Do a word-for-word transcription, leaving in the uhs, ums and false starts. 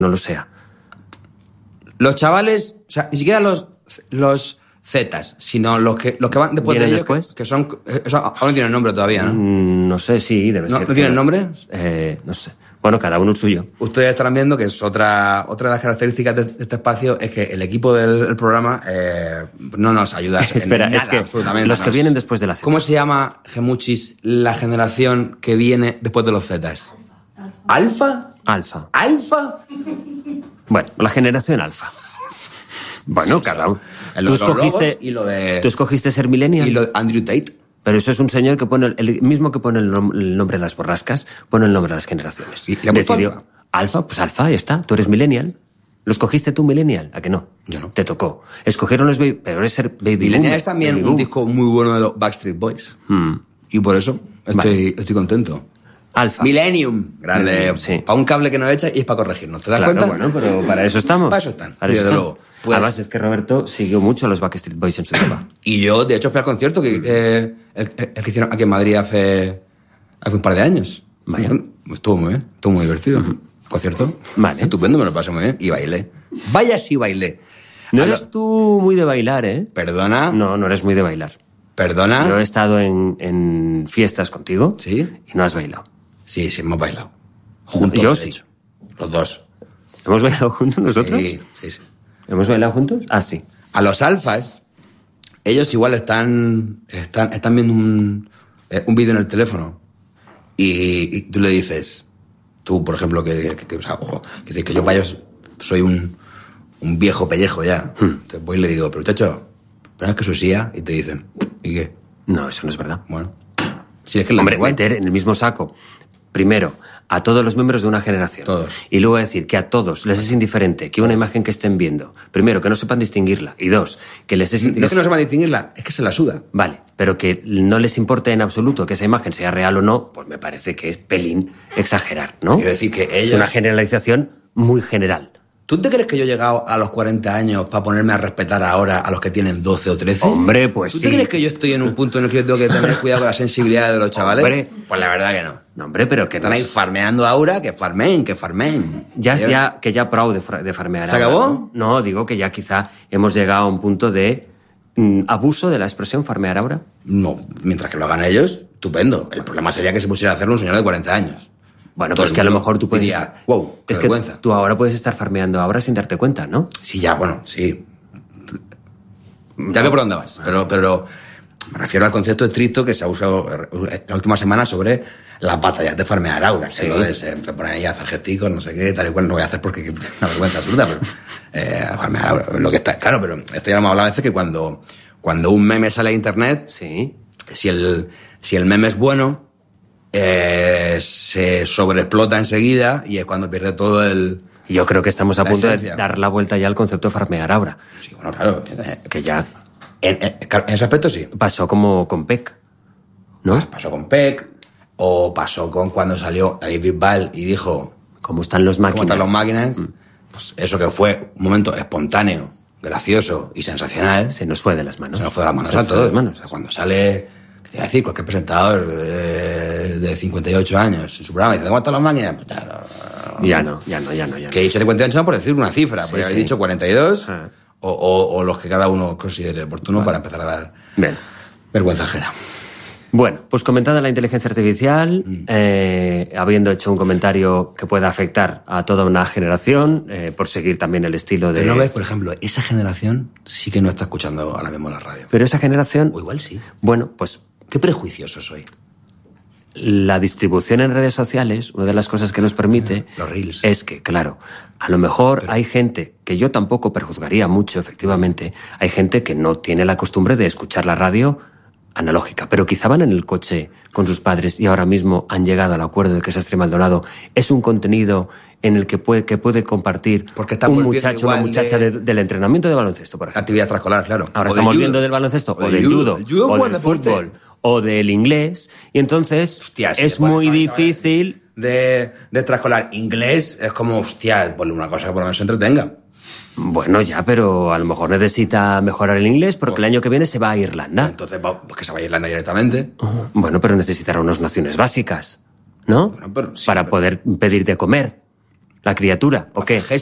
no lo sea. Los chavales, o sea, ni siquiera los, los Zetas, sino los que, los que van después de ellos, después? Que, que son... Eso aún no tienen nombre todavía, ¿no? Mm, no sé, sí, debe ¿No, ser. ¿no tienen no, nombre? Eh, no sé. Bueno, cada uno el suyo. Ustedes estarán viendo que es otra, otra de las características de este espacio es que el equipo del, del programa eh, no nos ayuda en Espera, nada, es que absolutamente. los que Nos- vienen después de la Z. ¿Cómo se llama, Gemuchis, la generación que viene después de los Zetas? ¿Alfa? Alfa. ¿Alfa? Bueno, la generación alfa. Bueno, Sí, cada uno. En Tú lo de los escogiste, lobos y lo de... tú escogiste ser millennial. Y lo de Andrew Tate. Pero eso es un señor que pone, el, el mismo que pone el, nom- el nombre de las borrascas, pone el nombre de las generaciones. ¿Y le ha puesto alfa? Alfa, pues alfa, ya está. Tú eres millennial. ¿Lo escogiste tú millennial? ¿A que no? Yo no. Te tocó. Escogieron los baby, pero eres ser baby Millennial boomer, es también baby un boom. disco muy bueno de los Backstreet Boys. Hmm. Y por eso estoy, Vale. estoy contento. Alfa. Millennium. Grande. Millennium, sí. Para un cable que nos echa y es para corregirnos. ¿Te das Claro, cuenta? bueno, pero para eso estamos. Para eso están, Para sí, eso desde están. luego. Pues- Además, es que Roberto siguió mucho a los Backstreet Boys en su etapa. Y yo, de hecho, fui al concierto que, que- el, el que hicieron aquí en Madrid hace, hace un par de años. Vaya. Estuvo muy bien, estuvo muy divertido. Concierto. Vale. Estupendo, me lo pasé muy bien. Y bailé. Vaya si bailé. No A lo- eres tú muy de bailar, ¿eh? Perdona, No, no eres muy de bailar. perdona. Yo he estado en, en fiestas contigo. ¿Sí? Y no has bailado. Sí, sí, hemos bailado. Juntos, Yo de sí. hecho. Los dos. ¿Hemos bailado juntos nosotros? Sí, sí, sí. ¿Hemos bailado juntos? Ah, sí. A los alfas, ellos igual están, están, están viendo un, eh, un vídeo en el teléfono y, y tú le dices, tú, por ejemplo, que, que, que, o sea, o- que, dices que yo para ellos soy un, un viejo pellejo ya. Entonces voy y le digo, pero chacho, ¿pero es que soy S I A? Y te dicen, ¿y qué? No, eso no es verdad. Bueno, si es que la Hombre, igual. meter en el mismo saco, primero, a todos los miembros de una generación. Todos. Y luego decir que a todos les es indiferente que una imagen que estén viendo, primero, que no sepan distinguirla, y dos, que les es... No es les- que no sepan distinguirla, es que se la suda. Vale, pero que no les importe en absoluto que esa imagen sea real o no, pues me parece que es pelín exagerar, ¿no? Quiero decir que Es ellos... una generalización muy general. ¿Tú te crees que yo he llegado a los cuarenta años para ponerme a respetar ahora a los que tienen doce o trece? Hombre, pues ¿Tú sí. te crees que yo estoy en un punto en el que yo tengo que tener cuidado con la sensibilidad de los chavales? Hombre. Pues la verdad que no. No, hombre, pero que Están ahí farmeando ahora, que farmen, que farmen. Ya, ¿Eh? ya, que ya prou de, fra- de farmear. ¿Se ahora, acabó? ¿no? No, digo que ya quizá hemos llegado a un punto de mm, abuso de la expresión farmear ahora. No, mientras que lo hagan ellos, estupendo. El problema sería que se pusiera a hacerlo un señor de cuarenta años. Bueno, Todo pues el que a lo mundo mejor tú puedes... diría, estar- wow, qué es que vergüenza. tú ahora puedes estar farmeando ahora sin darte cuenta, ¿no? Sí, ya, bueno, sí. Ya veo por dónde vas. Pero, pero me refiero al concepto estricto que se ha usado en la última semana sobre las batallas de farmear aura. Sí. Sí. Lo de se se ponen ahí a hacer gesticos, no sé qué, tal y cual. No voy a hacer porque es una vergüenza absoluta, pero eh, farmear aura, lo que está claro, pero esto ya lo hemos hablado a veces que cuando, cuando un meme sale a internet, Sí. si el, si el meme es bueno, eh, se sobreexplota enseguida y es cuando pierde todo el... Y yo creo que estamos a La punto esencia. de dar la vuelta ya al concepto de farmear ahora. Sí, bueno, claro. eh, Que ya En, en- claro, en ese aspecto sí. pasó como con Peck, ¿no? Pasó con Peck, o pasó con cuando salió David Bisbal y dijo Como están los ¿cómo máquinas. están los máquinas? Pues eso que fue un momento espontáneo, gracioso y sensacional, Se nos fue de las manos. se nos fue de las manos Se a nos fue de todos. las manos. O sea, cuando sale, ¿qué te iba a decir? Cualquier presentador eh, de cincuenta y ocho años en su programa y dice, ¿cómo están las máquinas? Pues ya no, Ya no, ya no, ya no, ya no. que he dicho cincuenta y ocho por decir una cifra, Sí, podría haber sí. dicho cuarenta y dos Ah. o, o- o los que cada uno considere oportuno para empezar a dar Bien. vergüenza ajena. Bueno, pues comentada la inteligencia artificial, Mm. eh, habiendo hecho un comentario que pueda afectar a toda una generación, eh, por seguir también el estilo de... Pero no ves, por ejemplo, esa generación sí que no está escuchando ahora mismo la radio. Pero esa generación... O igual sí. Bueno, pues Qué prejuicioso soy. la distribución en redes sociales, una de las cosas que nos permite Los reels. es que, claro, a lo mejor hay gente que yo tampoco prejuzgaría mucho, efectivamente, hay gente que no tiene la costumbre de escuchar la radio analógica, pero quizá van en el coche con sus padres y ahora mismo han llegado al acuerdo de que Sastre Maldonado es un contenido en el que puede, que puede compartir Porque está un volviendo muchacho o una igual muchacha de- de- del entrenamiento de baloncesto, por ejemplo. Actividad extraescolar, claro. Ahora O estamos del viendo judo. del baloncesto, o, del del judo, El judo es o buen del deporte. fútbol, o del inglés, y entonces Hostia, si es te pones muy a- difícil... De, de extraescolar inglés es como, hostia, ponle una cosa que por lo menos se entretenga. Bueno, ya, pero a lo mejor necesita mejorar el inglés porque el año que viene se va a Irlanda. Entonces, va- pues que se vaya a Irlanda directamente. Bueno, pero necesitará unas nociones básicas, ¿no? Bueno, pero sí, Para pero- poder pedir de comer. ¿La criatura? ¿O qué?